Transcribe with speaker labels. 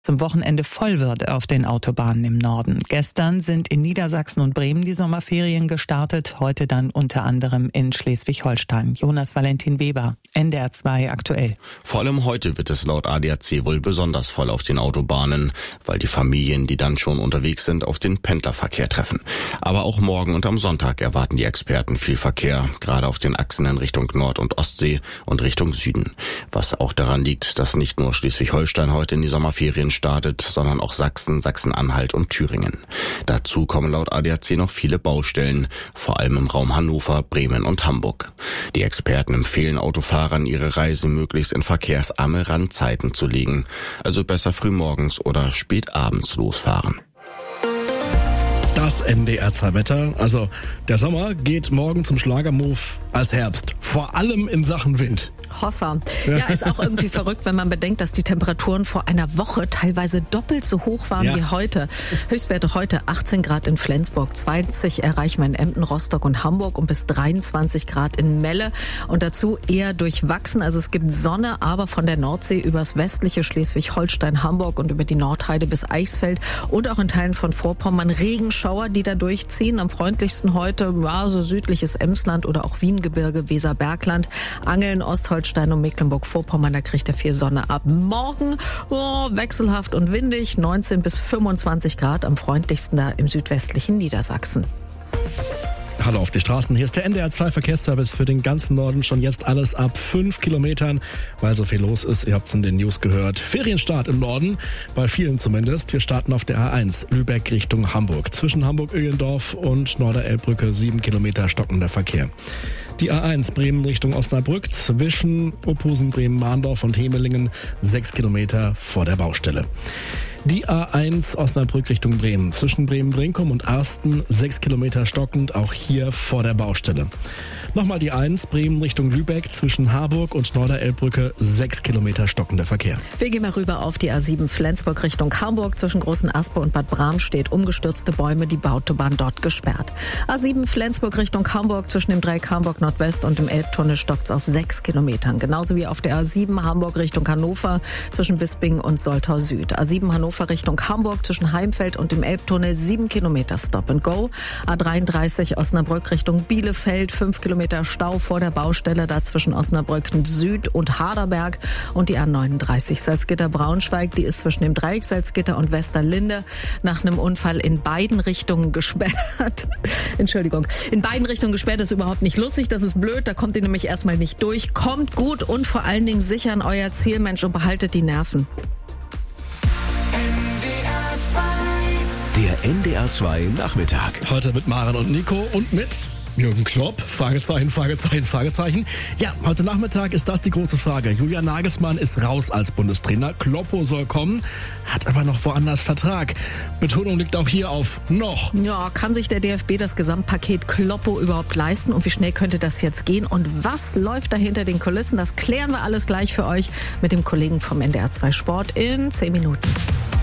Speaker 1: zum Wochenende voll wird auf den Autobahnen im Norden. Gestern sind in Niedersachsen und Bremen die Sommerferien gestartet, heute dann unter anderem in Schleswig-Holstein. Jonas Valentin Weber, NDR 2 aktuell.
Speaker 2: Vor allem heute wird es laut ADAC wohl besonders voll auf den Autobahnen, weil die Familien, die dann schon unterwegs sind, auf den Pendlerverkehr treffen. Aber auch morgen und am Sonntag erwarten die Experten viel Verkehr, gerade auf den Achsen in Richtung Nord- und Ostsee und Richtung Süden. Was auch daran liegt, dass nicht nur Schleswig-Holstein heute in die Sommerferien startet, sondern auch Sachsen, Sachsen-Anhalt und Thüringen. Dazu kommen laut ADAC noch viele Baustellen, vor allem im Raum Hannover, Bremen und Hamburg. Die Experten empfehlen Autofahrern, ihre Reise möglichst in verkehrsarme Randzeiten zu legen, also besser frühmorgens oder spät abends losfahren.
Speaker 3: Das NDR 2 Wetter. Also der Sommer geht morgen zum Schlagermove als Herbst. Vor allem in Sachen Wind.
Speaker 4: Hossa. Ja, ist auch irgendwie verrückt, wenn man bedenkt, dass die Temperaturen vor einer Woche teilweise doppelt so hoch waren wie heute. Höchstwerte heute 18 Grad in Flensburg, 20 erreichen wir in Emden, Rostock und Hamburg und bis 23 Grad in Melle. Und dazu eher durchwachsen. Also es gibt Sonne, aber von der Nordsee übers westliche Schleswig-Holstein, Hamburg und über die Nordheide bis Eichsfeld und auch in Teilen von Vorpommern Regenschauer, die da durchziehen. Am freundlichsten heute so südliches Emsland oder auch Wiengebirge, Weserbergland, Angeln, Ostholstein und Mecklenburg-Vorpommern, da kriegt er viel Sonne ab. Morgen wechselhaft und windig, 19 bis 25 Grad, am freundlichsten da im südwestlichen Niedersachsen.
Speaker 3: Hallo auf die Straßen, hier ist der NDR 2 Verkehrsservice für den ganzen Norden. Schon jetzt alles ab 5 Kilometern, weil so viel los ist. Ihr habt es in den News gehört. Ferienstart im Norden, bei vielen zumindest. Wir starten auf der A1 Lübeck Richtung Hamburg. Zwischen Hamburg-Öhlendorf und Norderelbbrücke 7 Kilometer stockender Verkehr. Die A1 Bremen Richtung Osnabrück zwischen Ophusen, Bremen-Mahndorf und Hemelingen 6 Kilometer vor der Baustelle. Die A1 Osnabrück Richtung Bremen zwischen Bremen-Brinkum und Arsten 6 Kilometer stockend, auch hier vor der Baustelle. Nochmal die A1 Bremen Richtung Lübeck zwischen Harburg und Norderelbbrücke 6 Kilometer stockender Verkehr.
Speaker 4: Wir gehen mal rüber auf die A7 Flensburg Richtung Hamburg. Zwischen Großen Aspe und Bad Bram steht umgestürzte Bäume, die Autobahn dort gesperrt. A7 Flensburg Richtung Hamburg zwischen dem Dreieck Hamburg Nordwest und dem Elbtunnel stockt's auf 6 Kilometern. Genauso wie auf der A7 Hamburg Richtung Hannover zwischen Bisping und Soltau Süd. A7 Hannover Richtung Hamburg zwischen Heimfeld und dem Elbtunnel 7 Kilometer Stop and Go. A33 Osnabrück Richtung Bielefeld 5 Kilometer Stau vor der Baustelle, da zwischen Osnabrück Süd und Harderberg. Und die A39 Salzgitter-Braunschweig, die ist zwischen dem Dreieck Salzgitter und Westerlinde nach einem Unfall in beiden Richtungen gesperrt. Entschuldigung. In beiden Richtungen gesperrt ist überhaupt nicht lustig, das ist blöd, da kommt ihr nämlich erstmal nicht durch. Kommt gut und vor allen Dingen sicher an euer Ziel, Mensch, und behaltet die Nerven.
Speaker 5: Der NDR 2 Nachmittag.
Speaker 3: Heute mit Maren und Nico und mit Jürgen Klopp, Fragezeichen, Fragezeichen, Fragezeichen. Ja, heute Nachmittag ist das die große Frage. Julian Nagelsmann ist raus als Bundestrainer. Kloppo soll kommen, hat aber noch woanders Vertrag. Betonung liegt auch hier auf noch.
Speaker 4: Ja, kann sich der DFB das Gesamtpaket Kloppo überhaupt leisten? Und wie schnell könnte das jetzt gehen? Und was läuft da hinter den Kulissen? Das klären wir alles gleich für euch mit dem Kollegen vom NDR 2 Sport in 10 Minuten.